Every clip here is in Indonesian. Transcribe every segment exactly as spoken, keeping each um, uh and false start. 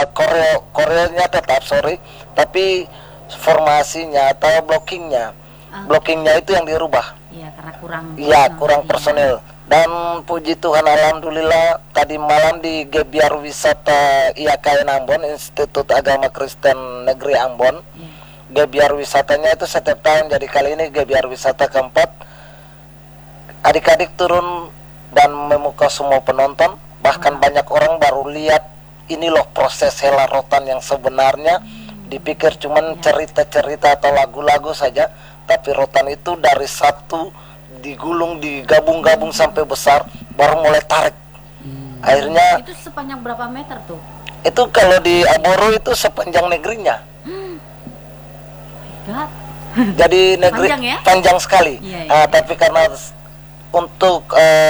uh, koreo koreonya tetap sorry, tapi formasinya atau blockingnya, Ah. blockingnya itu yang dirubah. Iya, karena kurang. Iya, kurang ya. personil. Dan puji Tuhan alhamdulillah tadi malam di Gebiar Wisata I A K N Ambon, Institut Agama Kristen Negeri Ambon. Iya. Gebiar wisatanya itu setiap tahun, jadi kali ini Gebiar wisata keempat. Adik-adik turun dan memukau semua penonton, bahkan Wow. banyak orang baru lihat ini loh proses hela rotan yang sebenarnya. Dipikir cuman Ya. cerita-cerita atau lagu-lagu saja, tapi rotan itu dari satu digulung, digabung-gabung sampai besar, baru mulai tarik. Akhirnya Itu sepanjang berapa meter tuh? itu kalau di Aboro itu sepanjang negerinya. God. Jadi negeri Panjang ya? panjang sekali. Iya, iya, Ah, iya. tapi karena s- untuk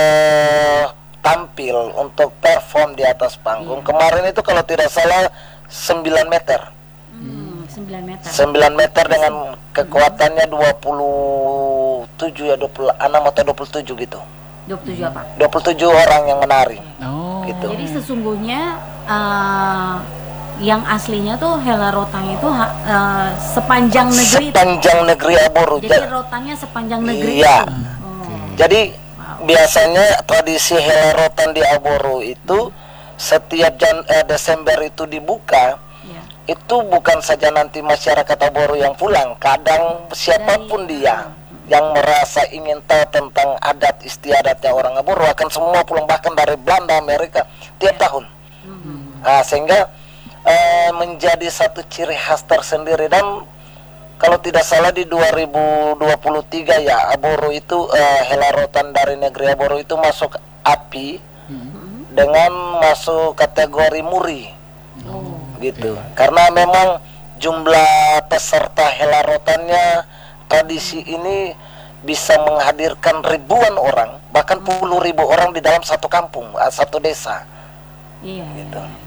eh, tampil, untuk perform di atas panggung, Iya. kemarin itu kalau tidak salah sembilan meter. Hmm, sembilan meter. sembilan meter dengan kekuatannya dua puluh tujuh ya, dua puluh enam atau dua puluh tujuh gitu. dua puluh tujuh apa? dua puluh tujuh orang yang menari. Oh. Gitu. Jadi sesungguhnya eh, yang aslinya tuh hela rotang itu ha- eh, sepanjang negeri. Sepanjang negeri Aboro. Jadi Ja- rotannya sepanjang negeri Iya. itu. Oh. Jadi Wow. biasanya tradisi hela rotan di Aboro itu setiap jan eh, Desember itu dibuka. Iya. Itu bukan saja nanti masyarakat Aboro yang pulang, kadang siapapun Dari- dia yang merasa ingin tahu tentang adat istiadatnya orang Aboro akan semua pulang, bahkan dari Belanda, Amerika tiap tahun. Mhm. Nah, sehingga eh, menjadi satu ciri khas tersendiri. Dan kalau tidak salah di dua ribu dua puluh tiga ya, Aboro itu eh, hela rotan dari negeri Aboro itu masuk A P I dengan masuk kategori muri Oh. gitu. Karena memang jumlah peserta hela rotannya, tradisi ini bisa menghadirkan ribuan orang, bahkan puluh ribu orang di dalam satu kampung, ah, satu desa. Iya. Gitu. iya, iya.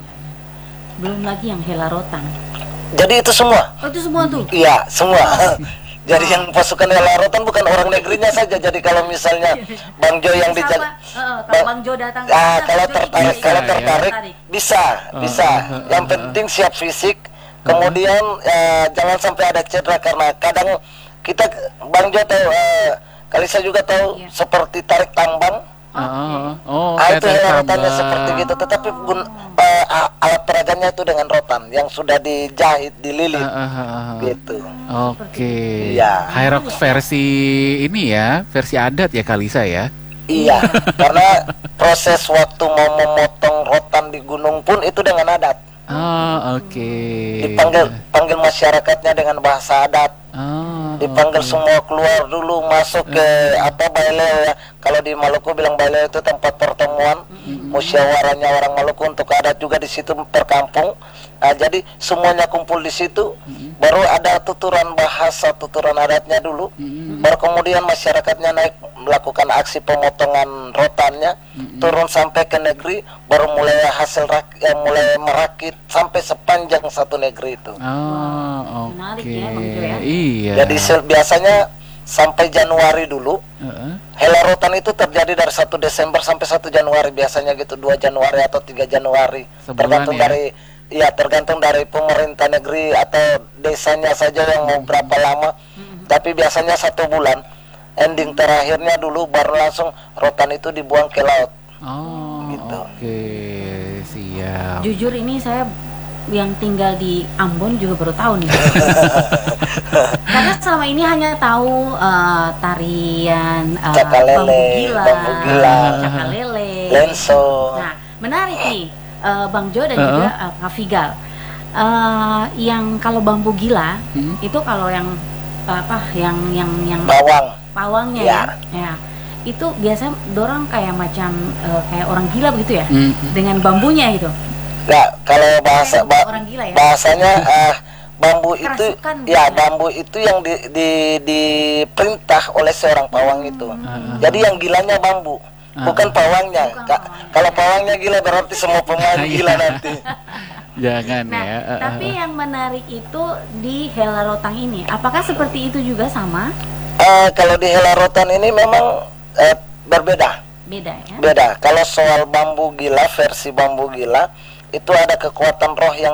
Belum lagi yang hela rotan. Jadi itu semua. Oh, itu semua tuh. Iya, semua. Jadi yang pasukan hela rotan bukan orang negerinya saja. Jadi kalau misalnya Bang Jo yang Siapa? dijak, Eh, kalau Bang Jo datang, ah, "Nah, kalau Bang Jo tertarik, ikut kalau ya." tertarik bisa, bisa. Yang penting siap fisik. Kemudian eh, jangan sampai ada cedera, karena kadang kita, Bang Jo tahu, eh, kali saya juga tahu Iya. seperti tarik tambang. Ah, oh, Ah, kayak itu tarik hela rotannya tambang. seperti gitu. Tetapi gun, eh, a- alat peraganya itu dengan rotan yang sudah dijahit, dililit, Ah, ah, ah, ah. gitu. Oke. Iya. Hyrox versi ini ya, versi adat ya Kalisa ya. Iya, karena proses waktu mau memotong rotan di gunung pun itu dengan adat. Oh, oke. Dipanggil panggil masyarakatnya dengan bahasa adat. Oh, Dipanggil oke. semua keluar dulu, masuk ke apa baileo ya. Kalau di Maluku bilang baileo itu tempat pertemuan musyawarahnya orang Maluku untuk adat juga di situ terkampung. Nah, jadi semuanya kumpul di situ. Baru ada tuturan bahasa, tuturan adatnya dulu. Baru kemudian masyarakatnya naik melakukan aksi pemotongan rotannya, turun sampai ke negeri, baru mulai hasil rak, eh, mulai merakit sampai sepanjang satu negeri itu. Oh, oke. Menarik ya, Bang Jo ya. Iya. Jadi se- biasanya sampai Januari dulu. Heeh. Hela rotan itu terjadi dari satu Desember sampai satu Januari, biasanya gitu, dua Januari atau tiga Januari. Sebulan Tergantung ya? dari ya tergantung dari pemerintah negeri atau desanya saja yang mau berapa lama. Tapi biasanya satu bulan. Ending terakhirnya dulu baru langsung rotan itu dibuang ke laut. Oh, Gitu. oke. Siap. Jujur ini saya yang tinggal di Ambon juga baru tahu nih. Karena selama ini hanya tahu eh, tarian eh, Cakalele, bambu gila, bambu gila, cakalele. lenso. Nah, menarik nih eh, Bang Jo dan Uh-uh. juga eh, Kak Figal. Eh, yang kalau bambu gila Hmm. itu kalau yang eh, apa yang yang yang Bawang. pawangnya Ya. ya, ya itu biasanya dorang kayak macam eh, kayak orang gila begitu ya, Hmm. dengan bambunya gitu. Nggak, kalau bahasa Kayak ba- orang gila ya. bahasanya eh, bambu itu Kerasukan ya gitu. bambu itu yang di, di, diperintah oleh seorang pawang itu. Jadi yang gilanya bambu, bukan pawangnya. Bukan Ka- pawangnya. kalau pawangnya gila berarti semua pemain gila nanti. Jangan Nah, ya. eh, tapi eh. yang menarik itu di Hela Rotang ini, apakah seperti itu juga sama? Eh, kalau di Hela Rotan ini memang eh, berbeda. Beda ya? Beda. Kalau soal bambu gila, versi bambu gila itu ada kekuatan roh yang